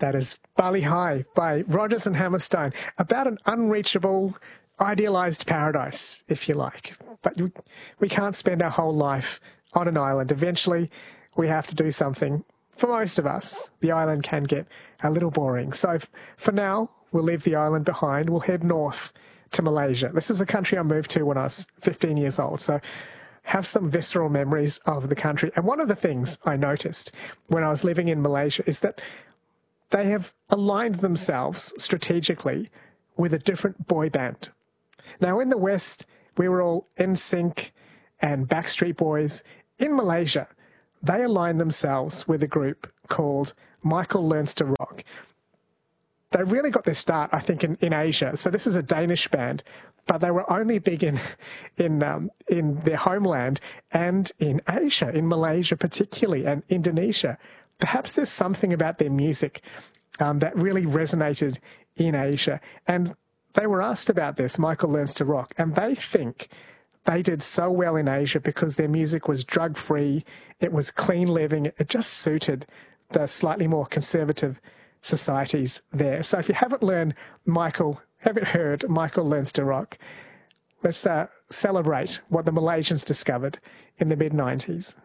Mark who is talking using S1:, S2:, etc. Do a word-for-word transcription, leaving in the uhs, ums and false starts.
S1: That is Bali High by Rodgers and Hammerstone, about an unreachable, idealized paradise, if you like. But we can't spend our whole life on an island. Eventually, we have to do something. For most of us, the island can get a little boring. So for now, we'll leave the island behind. We'll head north to Malaysia. This is a country I moved to when I was fifteen years old. So have some visceral memories of the country. And one of the things I noticed when I was living in Malaysia is that they have aligned themselves strategically with a different boy band. Now, in the West, we were all N Sync and Backstreet Boys. In Malaysia, they aligned themselves with a group called Michael Learns to Rock. They really got their start, I think, in, in Asia. So this is a Danish band, but they were only big in in um, in their homeland and in Asia, in Malaysia particularly, and Indonesia. Perhaps there's something about their music um, that really resonated in Asia. And they were asked about this, Michael Learns to Rock, and they think they did so well in Asia because their music was drug-free, it was clean living, it just suited the slightly more conservative societies there. So if you haven't learned Michael, haven't heard Michael Learns to Rock, let's uh, celebrate what the Malaysians discovered in the mid nineties.